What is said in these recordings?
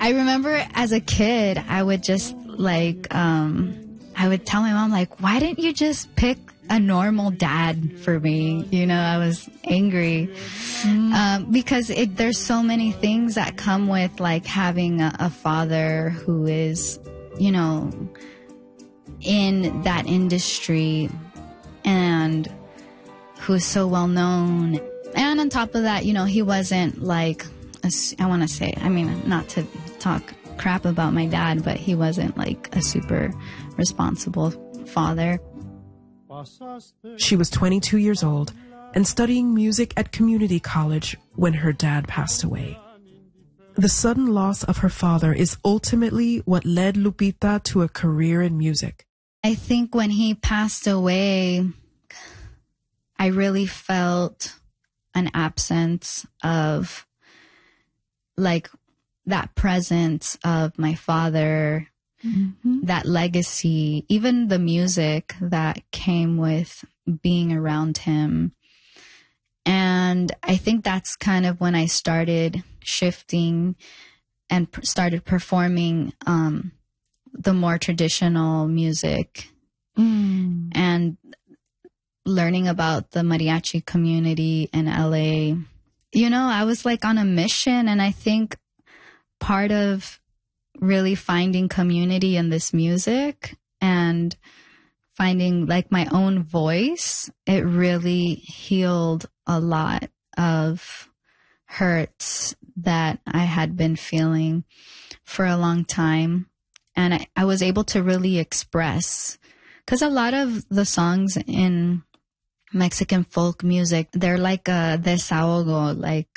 I remember as a kid, I would just like, I would tell my mom, like, why didn't you just pick a normal dad for me? You know, I was angry. Because there's so many things that come with like having a father who is, you know, in that industry and who's so well known. And on top of that, you know, he wasn't like, I want to say, I mean, not to talk crap about my dad, but he wasn't like a super responsible father. She was 22 years old and studying music at community college when her dad passed away. The sudden loss of her father is ultimately what led Lupita to a career in music. I think when he passed away, I really felt an absence of like that presence of my father, that legacy, even the music that came with being around him. And I think that's kind of when I started shifting and started performing the more traditional music and learning about the mariachi community in LA. You know, I was like on a mission, and I think part of really finding community in this music and finding like my own voice, it really healed a lot of hurts that I had been feeling for a long time. And I was able to really express, because a lot of the songs in Mexican folk music, they're like a desahogo,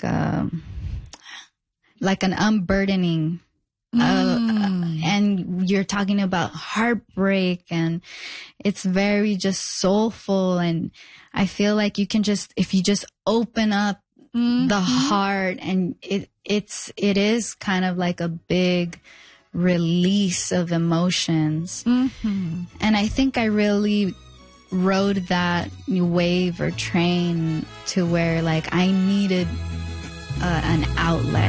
like an unburdening. And you're talking about heartbreak, and it's very just soulful. And I feel like you can just, if you just open up the heart, and it is kind of like a big release of emotions. And I think I really rode that wave or train to where like I needed an outlet.